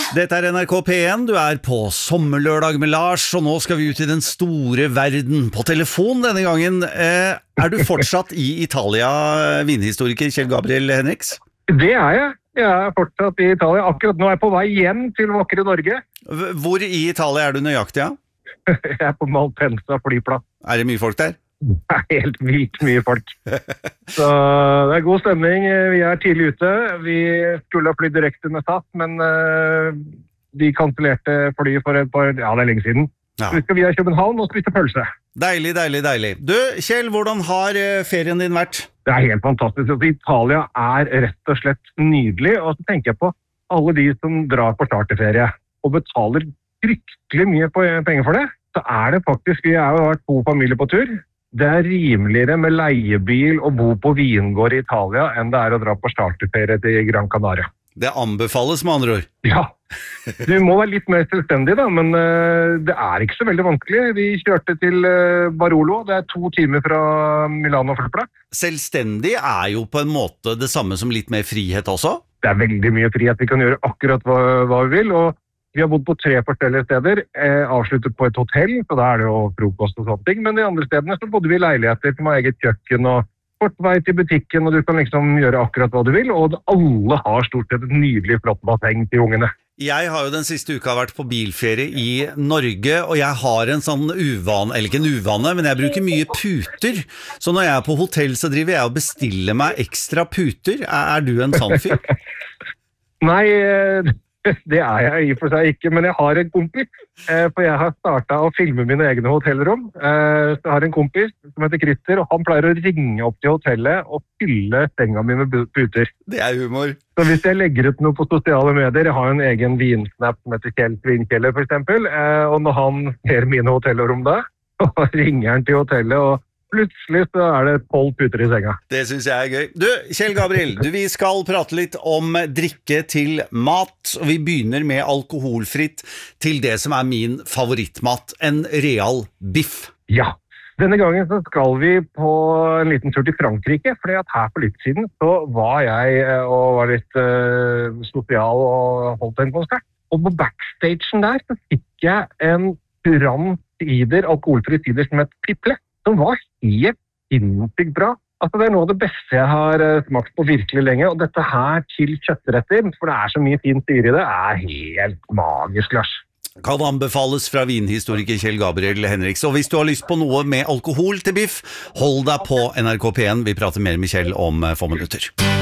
Dette NRK P1, du på sommerlørdag med Lars, og nå skal vi ut I den store verden. På telefon denne gangen. Du fortsatt I Italia, vinhistoriker Kjell Gabriel Henriks? Det jeg. Jeg fortsatt I Italia. Akkurat nå jeg på vei hjem til vakre Norge. Hvor I Italia du nøyaktig, ja? Jeg på Malpensa flyplass. Det mye folk der? Det helt vilt mye folk. Så det god stemning. Vi tidlig ute. Vi skulle ha flytt direkte med SAS, men de kansellerte fly for et par, det lenge siden. Ja. Så skal vi København og spise pølse. Deilig, deilig, deilig. Du, Kjell, hvordan har ferien din vært? Det helt fantastisk. Italia rett og slett nydelig, og så tenker jeg på alle de som drar på charterferie og betaler fryktelig mye penger for det. Så det faktisk, vi jo vært 2 familier på tur. Det rimeligere med leiebil og bo på vingård I Italia enn det å dra på charterferie til Gran Canaria. Det anbefales med andre ord. Ja, du må være litt mer selvstendig da, men det ikke så veldig vanskelig. Vi kjørte til Barolo, det 2 timer fra Milano flyplass. Selvstendig jo på en måte det samme som litt mer frihet også? Det veldig mye frihet, vi kan gjøre akkurat hva vi vil, og vi har bodd på 3 forskjellige steder, avsluttet på et hotell, så da det jo frokost og sånne ting, men de andre stedene så bodde vi I leiligheter med eget kjøkken og kort vei til butikken, og du kan liksom gjøre akkurat hva du vil, og alle har stort sett et nydelig flott basseng til ungene. Jeg har jo den siste uka vært på bilferie I Norge, og jeg har en sånn uvane, eller ikke en uvane, men jeg bruker mye puter, så når jeg på hotell så driver jeg og bestiller meg ekstra puter. Du en sånn fyr? Nei, det jeg I for seg ikke, men jeg har en kompis, for jeg har startet å filme mine egne hotellrom. Så jeg har en kompis som heter Christer, og han pleier å ringe opp til hotellet og fylle senga mi med puter. Det humor. Så hvis jeg legger ut noe på sosiale medier, jeg har en egen vinsnap som heter Kjell Svinkjeller for eksempel, og når han ser mine hotellrom da, så ringer han til hotellet og plutselig så det 12 puter I senga. Det synes jeg gøy. Du, Kjell Gabriel, vi skal prate litt om drikke til mat, og vi begynner med alkoholfritt til det som min favorittmat, en real biff. Ja, denne gangen så skal vi på en liten tur til Frankrike, fordi at her på litt siden så var jeg og var litt sosial og holdt en konsert. Og på backstagen der så fikk jeg en cider, alkoholfri cider som het Piplet, som var helt sinnssykt bra. Altså det noe av det beste jeg har smakt på virkelig lenge, og dette her til kjøttretter, for det så mye fint syre I det, helt magisk, Lars. Kan anbefales fra vinhistoriker Kjell Gabriel Henriks, og hvis du har lyst på noe med alkohol til biff, hold deg på NRK P1, vi prater mer med Kjell om få minutter.